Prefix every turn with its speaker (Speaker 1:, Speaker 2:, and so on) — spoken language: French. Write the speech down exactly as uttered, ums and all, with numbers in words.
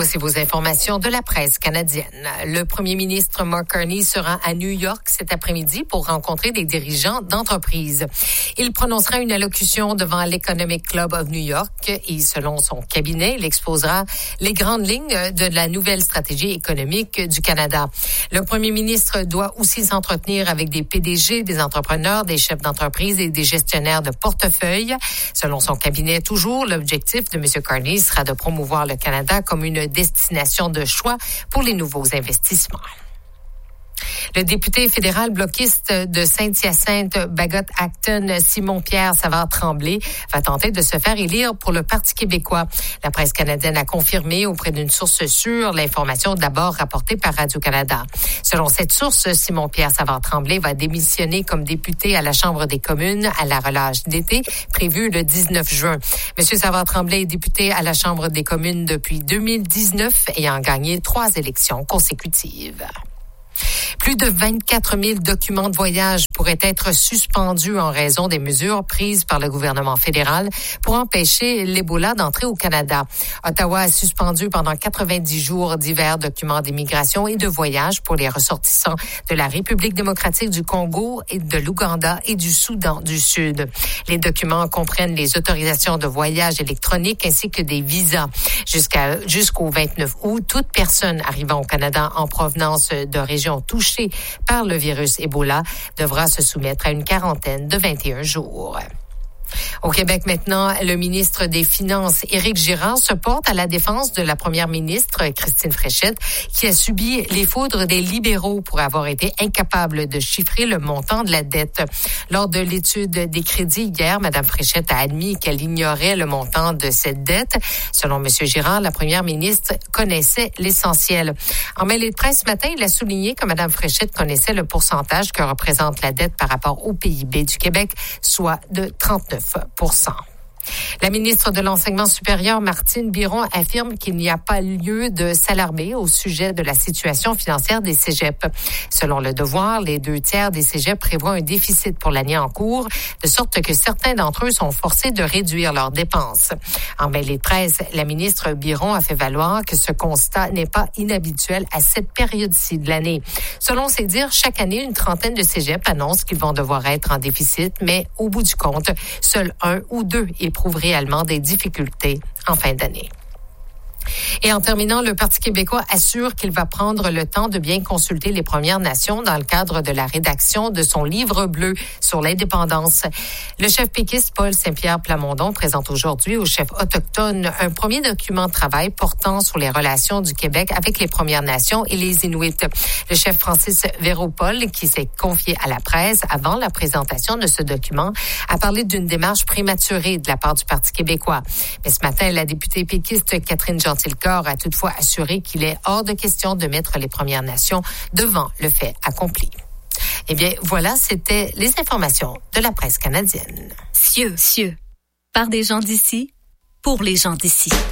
Speaker 1: Voici vos informations de la presse canadienne. Le premier ministre Mark Carney sera à New York cet après-midi pour rencontrer des dirigeants d'entreprises. Il prononcera une allocution devant l'Economic Club of New York et, selon son cabinet, il exposera les grandes lignes de la nouvelle stratégie économique du Canada. Le premier ministre doit aussi s'entretenir avec des P D G, des entrepreneurs, des chefs d'entreprise et des gestionnaires de portefeuille. Selon son cabinet, toujours, l'objectif de M. Carney sera de promouvoir le Canada comme une destination de choix pour les nouveaux investissements. Le député fédéral bloquiste de Saint-Hyacinthe, Bagot-Acton, Simon-Pierre Savard-Tremblay, va tenter de se faire élire pour le Parti québécois. La presse canadienne a confirmé auprès d'une source sûre l'information d'abord rapportée par Radio-Canada. Selon cette source, Simon-Pierre Savard-Tremblay va démissionner comme député à la Chambre des communes à la relâche d'été, prévue le dix-neuf juin. Monsieur Savard-Tremblay est député à la Chambre des communes depuis deux mille dix-neuf, ayant gagné trois élections consécutives. Plus de vingt-quatre mille documents de voyage pourraient être suspendus en raison des mesures prises par le gouvernement fédéral pour empêcher l'Ebola d'entrer au Canada. Ottawa a suspendu pendant quatre-vingt-dix jours divers documents d'immigration et de voyage pour les ressortissants de la République démocratique du Congo, et de l'Ouganda et du Soudan du Sud. Les documents comprennent les autorisations de voyage électroniques ainsi que des visas. Jusqu'à, jusqu'au vingt-neuf août, toute personne arrivant au Canada en provenance de régions touchées par le virus Ebola devra se soumettre à une quarantaine de vingt et un jours. Au Québec maintenant, le ministre des Finances, Éric Girard, se porte à la défense de la première ministre, Christine Fréchette, qui a subi les foudres des libéraux pour avoir été incapable de chiffrer le montant de la dette. Lors de l'étude des crédits hier, Mme Fréchette a admis qu'elle ignorait le montant de cette dette. Selon M. Girard, la première ministre connaissait l'essentiel. En mêlée de presse ce matin, il a souligné que Mme Fréchette connaissait le pourcentage que représente la dette par rapport au P I B du Québec, soit de trente-neuf pour cent. La ministre de l'Enseignement supérieur, Martine Biron, affirme qu'il n'y a pas lieu de s'alarmer au sujet de la situation financière des cégeps. Selon Le Devoir, les deux tiers des cégeps prévoient un déficit pour l'année en cours, de sorte que certains d'entre eux sont forcés de réduire leurs dépenses. En mêlée de presse, la ministre Biron a fait valoir que ce constat n'est pas inhabituel à cette période-ci de l'année. Selon ses dires, chaque année, une trentaine de cégeps annoncent qu'ils vont devoir être en déficit, mais au bout du compte, seul un ou deux éprouvent réellement des difficultés en fin d'année. Et en terminant, le Parti québécois assure qu'il va prendre le temps de bien consulter les Premières Nations dans le cadre de la rédaction de son livre bleu sur l'indépendance. Le chef péquiste Paul Saint-Pierre Plamondon présente aujourd'hui aux chefs autochtones un premier document de travail portant sur les relations du Québec avec les Premières Nations et les Inuits. Le chef Francis Véropol, qui s'est confié à la presse avant la présentation de ce document, a parlé d'une démarche prématurée de la part du Parti québécois. Mais ce matin, la députée péquiste Catherine Gentilcorps a toutefois assuré qu'il est hors de question de mettre les Premières Nations devant le fait accompli. Eh bien, voilà, c'était les informations de la presse canadienne.
Speaker 2: Cieux, cieux, par des gens d'ici, pour les gens d'ici.